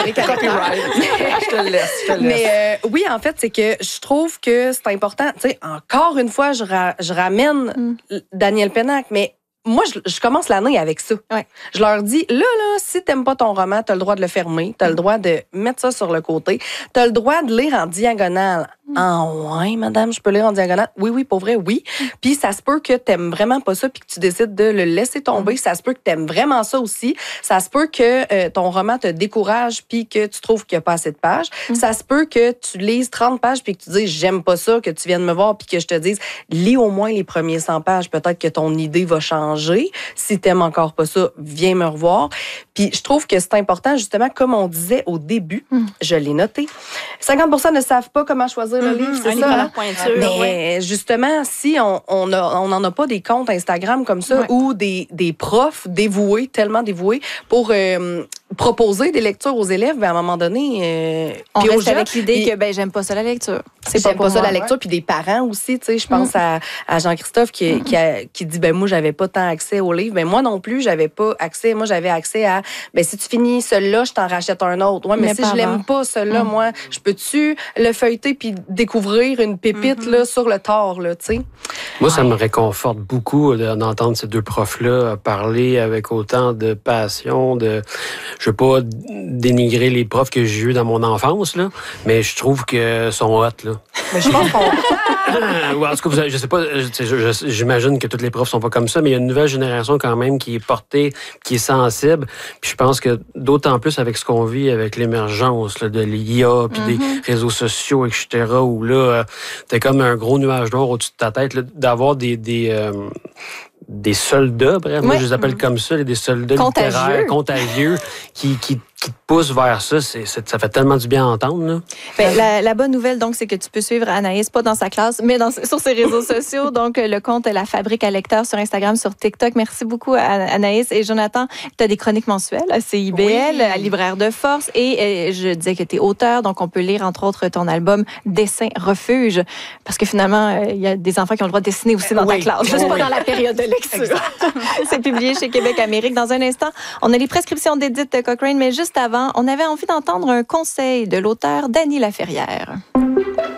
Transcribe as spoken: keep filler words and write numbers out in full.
Copyright. Je te laisse, je te laisse. Mais euh, oui, en fait, c'est que je trouve que c'est important. Tu sais, encore une fois, je, ra- je ramène mm. Daniel Pénac, mais moi, je, je commence l'année avec ça. Ouais. Je leur dis, là, là, si t'aimes pas ton roman, t'as le droit de le fermer, t'as mm. le droit de mettre ça sur le côté, t'as le droit de lire en diagonale. Mm. Ah ouais, madame, je peux lire en diagonale? Oui, oui, pour vrai, oui. Mm. Puis ça se peut que t'aimes vraiment pas ça puis que tu décides de le laisser tomber. Mm. Ça se peut que t'aimes vraiment ça aussi. Ça se peut que euh, ton roman te décourage puis que tu trouves qu'il y a pas assez de pages. Mm. Ça se peut que tu lises trente pages puis que tu dises, j'aime pas ça, que tu viennes me voir puis que je te dise, lis au moins les premiers cent pages. Peut-être que ton idée va changer. Si t'aimes encore pas ça, viens me revoir. Puis je trouve que c'est important, justement, comme on disait au début, mm. je l'ai noté, cinquante pour cent ne savent pas comment choisir mm-hmm. le livre, c'est un ça. Hein? Pointure, mais ouais. justement, si on on a, on n'en a pas des comptes Instagram comme ça, ouais. ou des, des profs dévoués, tellement dévoués, pour euh, proposer des lectures aux élèves, ben à un moment donné... Euh, on reste aux gens, avec l'idée que ben j'aime pas ça la lecture. C'est pas, pas ça la lecture, ouais. puis des parents aussi, tu sais, je pense mm. à, à Jean-Christophe qui, mm. qui, a, qui dit, ben moi, j'avais pas tant accès aux livres. Ben moi non plus, j'avais pas accès. Moi, j'avais accès à, ben si tu finis celui-là, je t'en rachète un autre. Ouais, mais, mais si je l'aime pas, celui-là, mm. moi, je peux-tu le feuilleter puis découvrir une pépite mm-hmm. là sur le tard, là, tu sais? Moi, ça ouais. me réconforte beaucoup d'entendre ces deux profs-là parler avec autant de passion, de, je veux pas dénigrer les profs que j'ai eus dans mon enfance, là, mais je trouve que sont hot, là. Mais je pense qu'on... Ou en tout cas, je sais pas, j'imagine que toutes les profs sont pas comme ça, mais il y a une nouvelle génération quand même qui est portée, qui est sensible. Puis je pense que d'autant plus avec ce qu'on vit avec l'émergence là, de l'I A, puis mm-hmm. des réseaux sociaux, et cetera, où là, t'es comme un gros nuage noir au-dessus de ta tête, là, d'avoir des... des euh, des soldats, bref, oui. moi je les appelle comme ça, des soldats contagieux. littéraires, contagieux, qui, qui, qui te poussent vers ça. C'est, c'est, ça fait tellement du bien à entendre. Là. Ben, la, la bonne nouvelle, donc, c'est que tu peux suivre Anaïs, pas dans sa classe, mais dans, sur ses réseaux sociaux. Donc, le compte La Fabrique à lecteurs sur Instagram, sur TikTok. Merci beaucoup à Anaïs. Et Jonathan, tu as des chroniques mensuelles à C I B L, oui. à Libraire de Force. Et, et je disais que tu es auteur, donc on peut lire, entre autres, ton album Dessin Refuge. Parce que finalement, il y a des enfants qui ont le droit de dessiner aussi dans oui. ta classe, juste oui. pas dans la période de lecture. C'est publié chez Québec Amérique. Dans un instant, on a les prescriptions d'Edith Cochrane, mais juste avant, on avait envie d'entendre un conseil de l'auteur Dany Laferrière.